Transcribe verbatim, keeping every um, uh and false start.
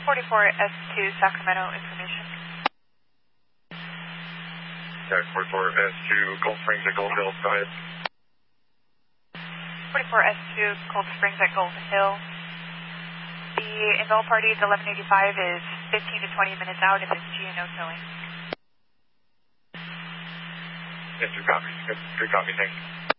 forty-four S two Sacramento information. Okay, forty-four S two Cold Springs at Gold Hill, go ahead. forty-four S two Cold Springs at Gold Hill. The involved party is eleven eighty-five is fifteen to twenty minutes out and is G N O towing. Yes, good copy. Good, good copy, thanks.